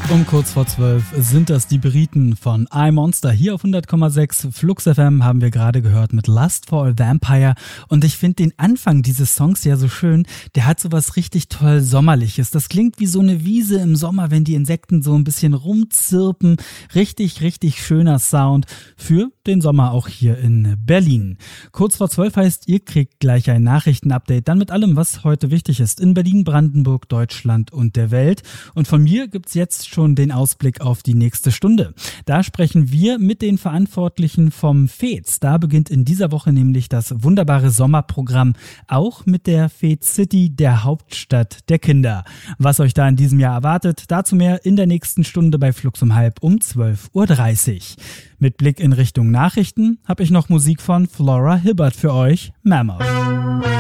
Um kurz vor 12 sind das die Briten von iMonster. Hier auf 100,6 Flux FM haben wir gerade gehört mit Lust for a Vampire. Und ich finde den Anfang dieses Songs ja so schön. Der hat so was richtig toll Sommerliches. Das klingt wie so eine Wiese im Sommer, wenn die Insekten so ein bisschen rumzirpen. Richtig, richtig schöner Sound für den Sommer auch hier in Berlin. Kurz vor 12 heißt, ihr kriegt gleich ein Nachrichtenupdate. Dann mit allem, was heute wichtig ist in Berlin, Brandenburg, Deutschland und der Welt. Und von mir gibt's jetzt schon den Ausblick auf die nächste Stunde. Da sprechen wir mit den Verantwortlichen vom FEZ. Da beginnt in dieser Woche nämlich das wunderbare Sommerprogramm, auch mit der FEZ City, der Hauptstadt der Kinder. Was euch da in diesem Jahr erwartet, dazu mehr in der nächsten Stunde bei Flux um 12:30 Uhr. Mit Blick in Richtung Nachrichten habe ich noch Musik von Flora Hibbert für euch, Mammoth.